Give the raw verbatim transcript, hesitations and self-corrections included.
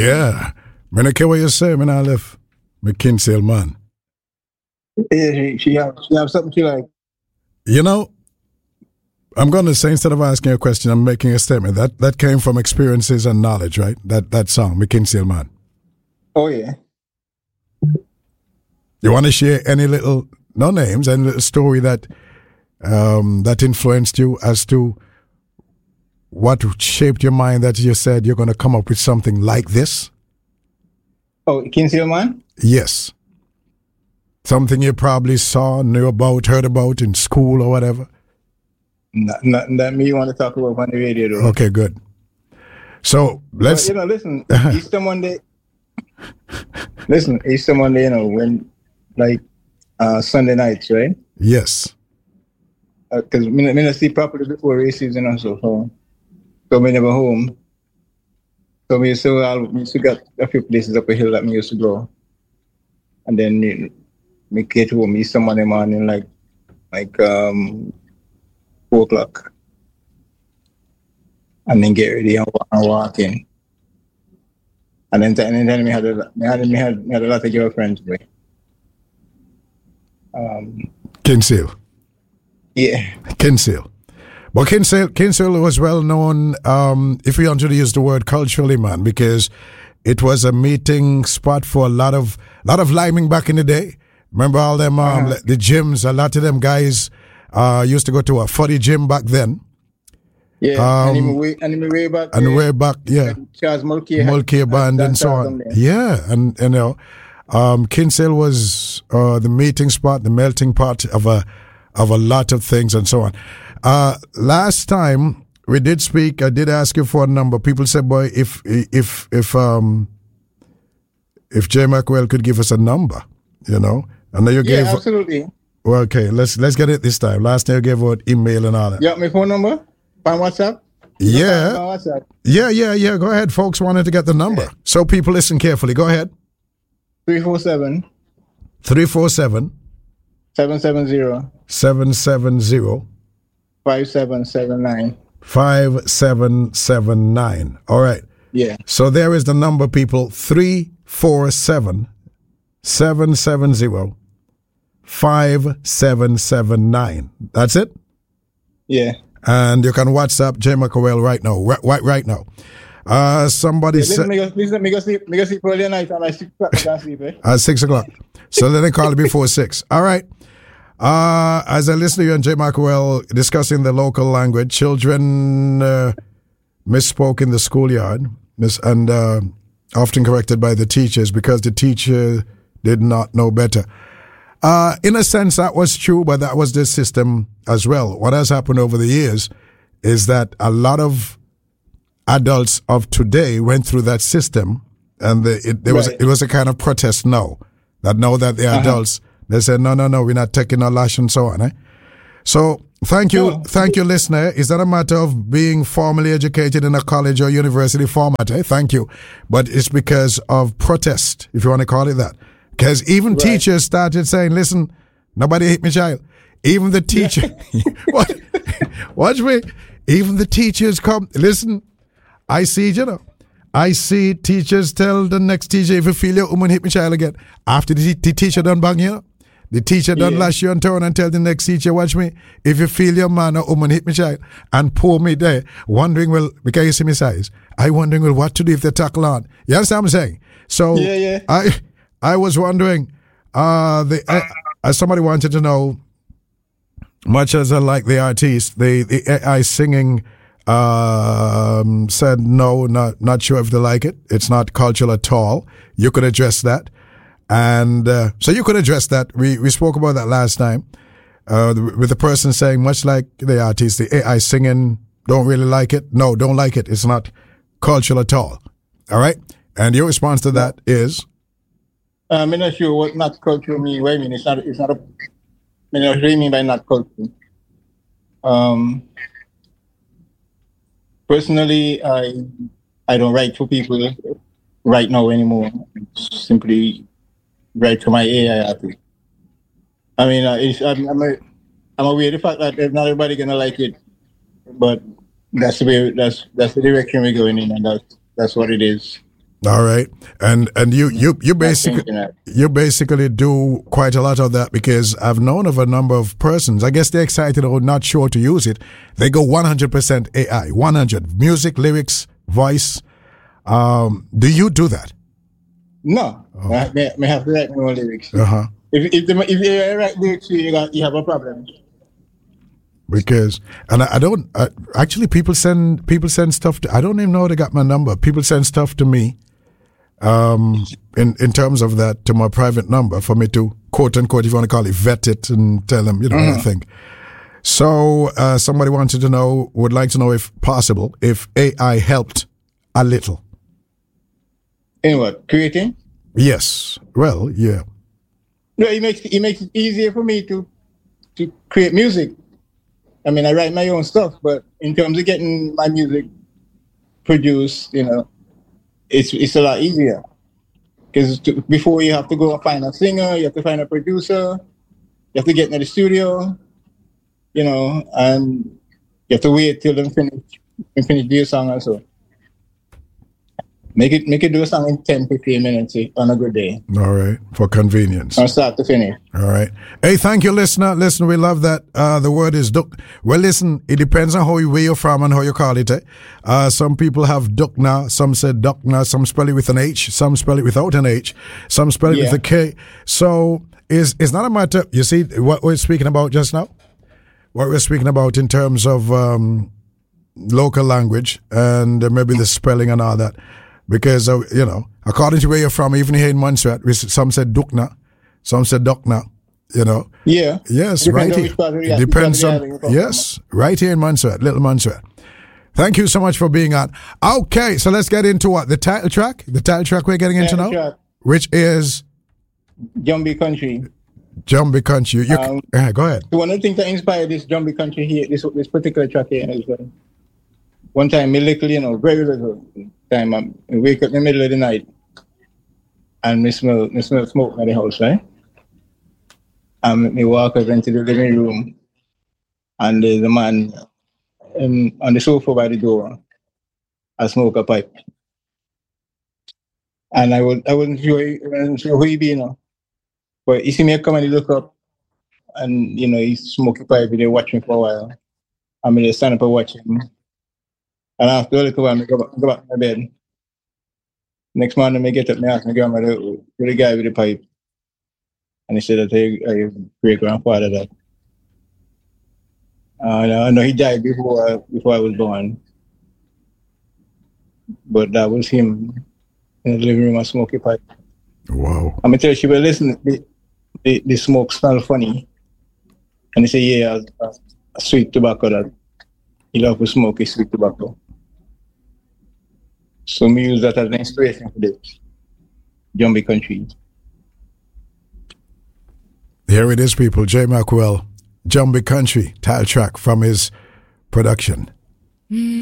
Yeah. I don't care what you say, man. I left McKinsale, man. Yeah, she, she have she have something she like. You know, I'm going to say, instead of asking a question, I'm making a statement. That that came from experiences and knowledge, right? That that song, McKinsale, man. Oh, yeah. You want to share any little, no names, any little story that um, that influenced you as to what shaped your mind that you said you're going to come up with something like this? Oh, Kinsale, man? Yes. Something you probably saw, knew about, heard about in school or whatever? Not, nothing that me want to talk about on the radio, though. Okay, good. So, let's... But, you know, listen, Easter Monday... listen, Easter Monday, you know, when, like, uh, Sunday nights, right? Yes. Because uh, me, me not see properly before races, you know, so, so, so me never home. So me used to, I used to get a few places up a hill that me used to go. And then me, me get home Easter Monday morning, like, like, um... four o'clock, and then get ready and walk, and walk in. And then, and then me had a, me had, me had, me had a lot of girlfriends. Boy. Um, Kinsale. Yeah. Kinsale. But Kinsale, Kinsale was well known, um, if we want to use the word culturally, man, because it was a meeting spot for a lot of, lot of liming back in the day. Remember all them, um, uh-huh. the gyms, a lot of them guys, Uh, used to go to a footy gym back then. Yeah, um, and way, and way back. And yeah. way back, yeah. Charles Mulcahy. Mulcahy Band and so on. Yeah, and, and you know, um, Kinsale was uh, the meeting spot, the melting pot of a of a lot of things and so on. Uh, last time we did speak, I did ask you for a number. People said, "Boy, if if if um if Jay Mackwell could give us a number, you know." And then you yeah, gave absolutely. Well, okay, let's let's get it this time. Last time you gave out email and all that. Yeah, my phone number on WhatsApp. Yeah, on WhatsApp. yeah, yeah, yeah. Go ahead, folks. Wanted to get the number, so people listen carefully. Go ahead. Three four seven. Three four seven. Seven seven zero. Seven seven zero. Five seven seven nine. Five seven seven nine. All right. Yeah. So there is the number, people. Three four seven. Seven seven zero. Five seven seven nine. That's it? Yeah. And you can WhatsApp Jay Mackwell right now. Right, right now. Uh, somebody yeah, said. Listen, listen, me go sleep. Me go sleep early night at like six o'clock. I sleep. Eh? At six o'clock. So let me call it before six. All right. Uh, as I listen to you and Jay Mackwell discussing the local language, children uh, misspoke in the schoolyard, miss and uh, often corrected by the teachers because the teacher did not know better. Uh, in a sense, that was true, but that was the system as well. What has happened over the years is that a lot of adults of today went through that system, and the, it, there right. was it was a kind of protest now. That now that they're uh-huh. adults, they said, no, no, no, we're not taking a lash and so on. Eh? So thank you, oh. thank you, listener. Is that a matter of being formally educated in a college or university format? Eh? Thank you. But it's because of protest, if you want to call it that. Because even right. teachers started saying, listen, nobody hit my child. Even the teacher, what? Watch me. Even the teachers come, listen, I see, you know, I see teachers tell the next teacher, if you feel your woman hit my child again. After the, the teacher done bang you, the teacher done yeah. lash you and turn and tell the next teacher, watch me, if you feel your man or woman hit my child, and pour me there, wondering, well, because you see my size, I wondering, well, what to do if they tackle on. You understand what I'm saying? So, yeah, yeah. I... I was wondering, uh, the, uh, as somebody wanted to know, much as I like the artist, the, the A I singing um, said no, not not sure if they like it. It's not cultural at all. You could address that. And uh, so you could address that. We we spoke about that last time uh, with the person saying, much like the artist, the A I singing, don't really like it. No, don't like it. It's not cultural at all. All right? And your response to that is? I'm not sure what not cultural means. What I mean, it's not. It's not a. I mean, what do you mean by not cultural? Um, personally, I I don't write for people right now anymore. Simply write to my A I artist. I mean, uh, it's, I'm I'm, a, I'm aware of the fact that not everybody gonna like it, but that's the way. That's that's the direction we're going in, and that's that's what it is. All right, and and you you you basically you basically do quite a lot of that, because I've known of a number of persons. I guess they're excited or not sure to use it. They go one hundred percent A I, one hundred music, lyrics, voice. Um, do you do that? No, oh. I, may, may have to write my own lyrics. Uh huh. If if, the, if you write lyrics, you got you have a problem. Because and I, I don't I, actually people send people send stuff to, I don't even know how they got my number. People send stuff to me. Um, in, in terms of that, to my private number for me to, quote unquote, if you want to call it, vet it and tell them, you know, mm-hmm. what I think. So, uh, somebody wanted to know, would like to know if possible, if A I helped a little. In what? Creating? Yes. Well, yeah. No, it makes, it makes it easier for me to, to create music. I mean, I write my own stuff, but in terms of getting my music produced, you know, It's it's a lot easier, because before you have to go and find a singer, you have to find a producer, you have to get into the studio, you know, and you have to wait till them finish finish the song and so. Make it make it do a song in ten, fifteen minutes on a good day. All right, for convenience. From start to finish. All right. Hey, thank you, listener. Listen, we love that. Uh, the word is duk. Well, listen, it depends on how you, where you're from and how you call it. Eh? Uh, some people have dukna, some say dukna, some spell it with an H, some spell it without an H, some spell it yeah. with a K. So it's, it's not a matter, you see, what we're speaking about just now? What we're speaking about in terms of um, local language and maybe the spelling and all that. Because, uh, you know, according to where you're from, even here in Montserrat, some said Dukna, some said Dukna, you know. Yeah. Yes, right here. It depends on, yes, right here in Montserrat, Little Montserrat. Thank you so much for being on. Okay, so let's get into what? The title track? The title track we're getting into now? Track. Which is? Jumbie Country. Jumbie Country. You, um, uh, go ahead. So one of the things that inspired this Jumbie Country here, this this particular track here, is uh, one time, me little, you know, very little time, I wake up in the middle of the night and me smell, me smell smoke in the house, right? And me walk up into the living room and there's a man um, on the sofa by the door, I smoke a pipe. And I, was, I wasn't sure, I wasn't sure who he be, you know. But he see me come and he look up and, you know, he smoke a pipe, they watch me for a while. I'm going to stand up and watch him. And after a little while, I go back, go back to my bed. Next morning, I get up, I ask my grandmother, who the guy with the pipe. And he said that I great grandfather that. Uh, I know he died before before I was born. But that was him in the living room and smoking pipe. Wow. I'm going to tell you, she will listen, the, the, the smoke smell funny. And he said, yeah, a, a sweet tobacco that he love to smoke is sweet tobacco. So we use that as an inspiration for this Jumbie Country. Here it is, people. J. Mackwell, Jumbie Country, title track from his production. Mm.